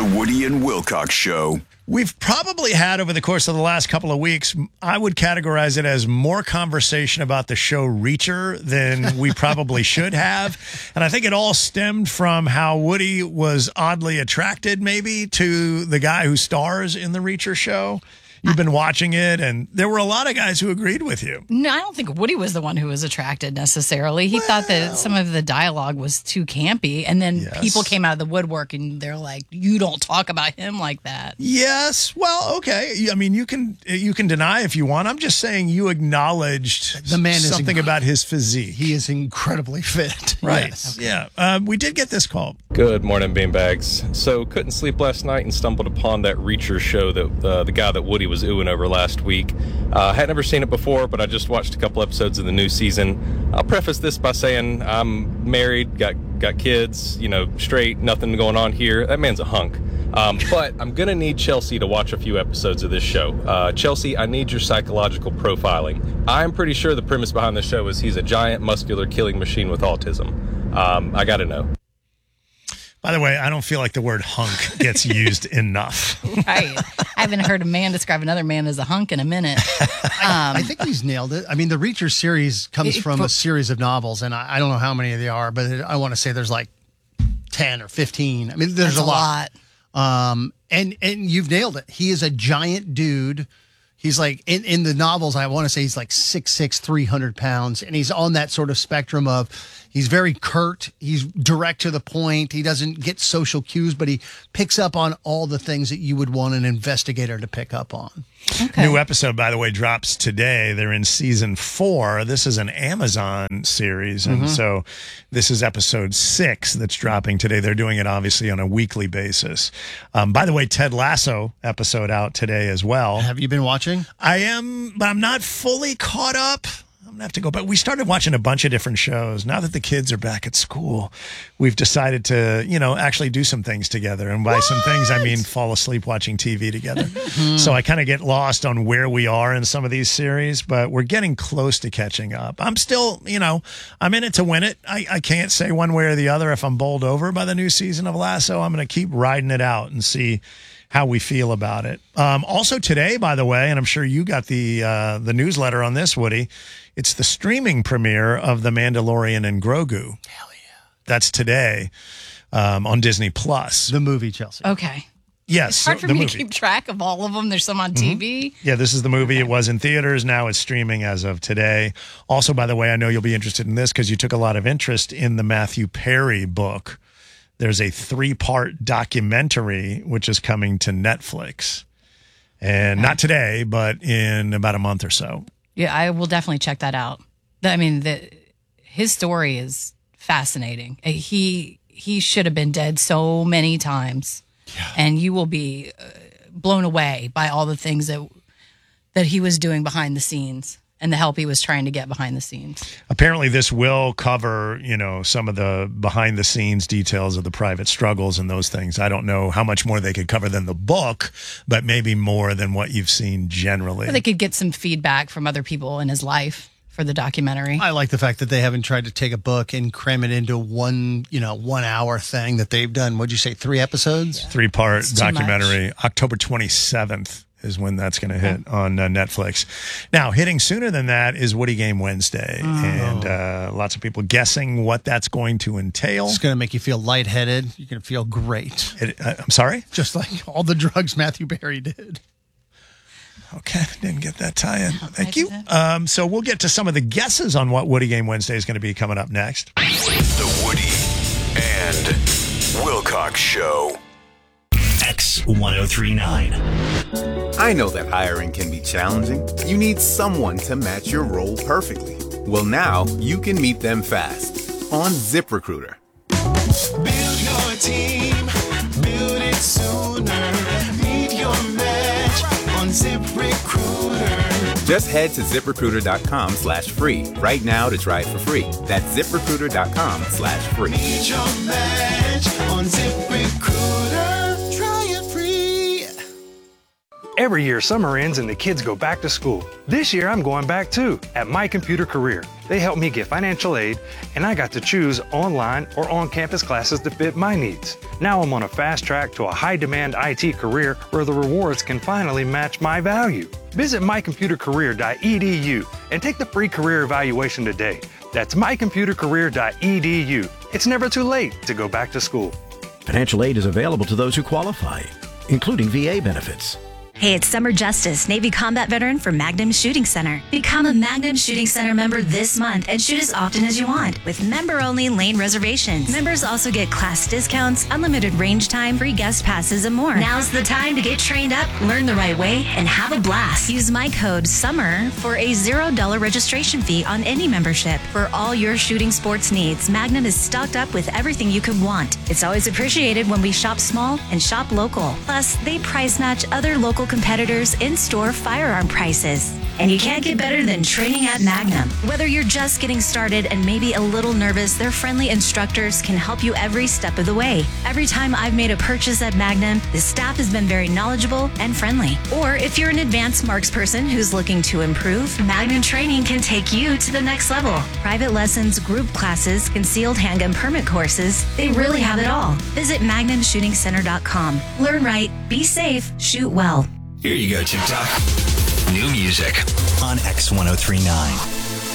Woody and Wilcox Show. We've probably had, over the course of the last couple of weeks, I would categorize it as more conversation about the show Reacher than we probably should have. And I think it all stemmed from how Woody was oddly attracted, maybe, to the guy who stars in the Reacher show. You've been watching it, and there were a lot of guys who agreed with you. No, I don't think Woody was the one who was attracted necessarily. He thought that some of the dialogue was too campy, and then people came out of the woodwork and they're like, "You don't talk about him like that." Yes, well, okay. I mean, you can deny if you want. I'm just saying you acknowledged the man something about his physique. He is incredibly fit. Right. Yes. Yeah. We did get this call. Good morning, beanbags. So couldn't sleep last night and stumbled upon that Reacher show that the guy that Woody was oohing over last week. Had never seen it before, but I just watched a couple episodes of the new season. I'll preface this by saying I'm married, got kids, straight, nothing going on here. That man's a hunk. But I'm going to need Chelsea to watch a few episodes of this show. Chelsea, I need your psychological profiling. I'm pretty sure the premise behind the show is he's a giant, muscular killing machine with autism. I got to know. By the way, I don't feel like the word hunk gets used enough. Right. I haven't heard a man describe another man as a hunk in a minute. I think he's nailed it. I mean, the Reacher series comes from a series of novels, and I don't know how many they are, but I want to say there's like 10 or 15. I mean, there's a lot. And you've nailed it. He is a giant dude. He's like, in the novels, I want to say he's like 6'6", 300 pounds. And he's on that sort of spectrum of, he's very curt. He's direct to the point. He doesn't get social cues, but he picks up on all the things that you would want an investigator to pick up on. Okay. New episode, by the way, drops today. They're in season 4. This is an Amazon series. And so this is episode 6 that's dropping today. They're doing it obviously on a weekly basis. By the way, Ted Lasso episode out today as well. Have you been watching? I am, but I'm not fully caught up. I'm going to have to go. But we started watching a bunch of different shows. Now that the kids are back at school, we've decided to, actually do some things together. And by some things, I mean fall asleep watching TV together. So I kind of get lost on where we are in some of these series, but we're getting close to catching up. I'm still, I'm in it to win it. I can't say one way or the other if I'm bowled over by the new season of Lasso. I'm going to keep riding it out and see how we feel about it. Also today, by the way, and I'm sure you got the newsletter on this, Woody, it's the streaming premiere of The Mandalorian and Grogu. Hell yeah. That's today on Disney+. The movie, Chelsea. Okay. Yes. It's hard for me to keep track of all of them. There's some on TV. Yeah, this is the movie. Okay. It was in theaters. Now it's streaming as of today. Also, by the way, I know you'll be interested in this because you took a lot of interest in the Matthew Perry book. There's a 3-part documentary which is coming to Netflix. And not today, but in about a month or so. Yeah, I will definitely check that out. I mean, his story is fascinating. He should have been dead so many times. Yeah. And you will be blown away by all the things that he was doing behind the scenes and the help he was trying to get behind the scenes. Apparently this will cover, some of the behind the scenes details of the private struggles and those things. I don't know how much more they could cover than the book, but maybe more than what you've seen generally. Well, they could get some feedback from other people in his life for the documentary. I like the fact that they haven't tried to take a book and cram it into one 1 hour thing that they've done. What'd you say? 3 episodes? Yeah. 3-part documentary. October 27th. Is when that's going to hit on Netflix. Now, hitting sooner than that is Woody Game Wednesday. And lots of people guessing what that's going to entail. It's going to make you feel lightheaded. You're going to feel great. I'm sorry? Just like all the drugs Matthew Perry did. Okay, didn't get that tie-in. Thank you. So we'll get to some of the guesses on what Woody Game Wednesday is going to be coming up next. The Woody and Wilcox Show. X1039. I know that hiring can be challenging. You need someone to match your role perfectly. Well, now you can meet them fast on ZipRecruiter. Build your team, build it sooner. Meet your match on ZipRecruiter. Just head to ZipRecruiter.com/free right now to try it for free. That's ZipRecruiter.com/free. Meet your match on ZipRecruiter. Try it free. Every year, summer ends and the kids go back to school. This year, I'm going back too, at My Computer Career. They helped me get financial aid, and I got to choose online or on-campus classes to fit my needs. Now I'm on a fast track to a high-demand IT career where the rewards can finally match my value. Visit mycomputercareer.edu and take the free career evaluation today. That's mycomputercareer.edu. It's never too late to go back to school. Financial aid is available to those who qualify, including VA benefits. Hey, it's Summer Justice, Navy combat veteran for Magnum Shooting Center. Become a Magnum Shooting Center member this month and shoot as often as you want with member-only lane reservations. Members also get class discounts, unlimited range time, free guest passes, and more. Now's the time to get trained up, learn the right way, and have a blast. Use my code SUMMER for a $0 registration fee on any membership. For all your shooting sports needs, Magnum is stocked up with everything you could want. It's always appreciated when we shop small and shop local. Plus, they price match other local competitors' in-store firearm prices. And you can't get better than training at Magnum. Whether you're just getting started and maybe a little nervous, their friendly instructors can help you every step of the way. Every time I've made a purchase at Magnum, the staff has been very knowledgeable and friendly. Or if you're an advanced marks person who's looking to improve, Magnum training can take you to the next level. Private lessons, group classes, concealed handgun permit courses, they really have it all. Visit MagnumShootingCenter.com. Learn right, be safe, shoot well. Here you go, TikTok. New music on X1039.